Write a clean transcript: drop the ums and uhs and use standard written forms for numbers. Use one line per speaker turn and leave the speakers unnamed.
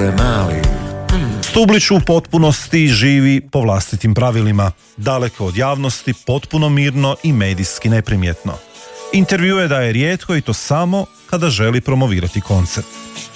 mali.
Stublić u potpunosti živi po vlastitim pravilima, daleko od javnosti, potpuno mirno i medijski neprimjetno. Intervjue daje rijetko i to samo kada želi promovirati koncert.